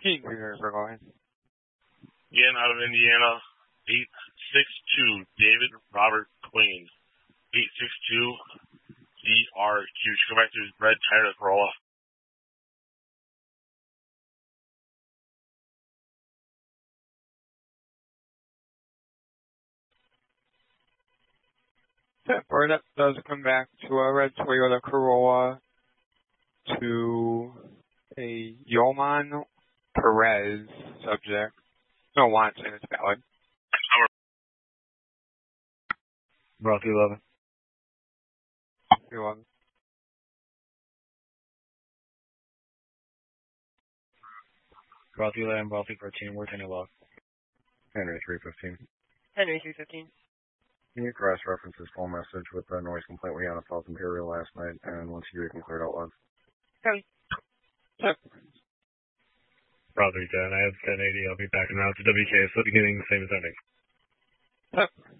King for going. Again, out of Indiana, 862, David Robert Queen. 862, DRQ. Should go back to his red Toyota Corolla. Or that does come back to a red Toyota Corolla to a Yoman Perez subject. No, want saying it's valid. Brought 11. 11. Brought 11, brought 13. Where's any log? Henry 315. Henry 315. Can you cross-reference this phone message with the noise complaint we had on South Imperial last night, and once you can clear it out loud? Okay. Brought 310. I have 1080. I'll be backing out to WK. So beginning, same as ending.